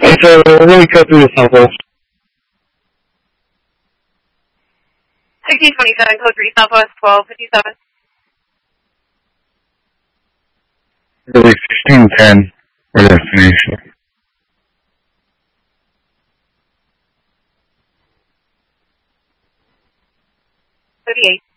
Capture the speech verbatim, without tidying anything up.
It's a really cut through the Southwest. sixteen twenty-seven, code three, Southwest twelve fifty-seven. Really sixteen ten for destination. thirty-eight.